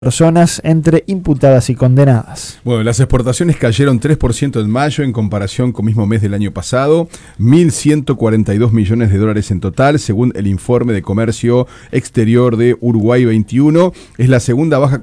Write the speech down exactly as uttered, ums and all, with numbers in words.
personas entre imputadas y condenadas. Bueno, las exportaciones cayeron tres por ciento en mayo en comparación con mismo mes del año pasado, mil ciento cuarenta y dos millones de dólares en total, según el informe de comercio exterior de Uruguay veintiuno. Es la segunda baja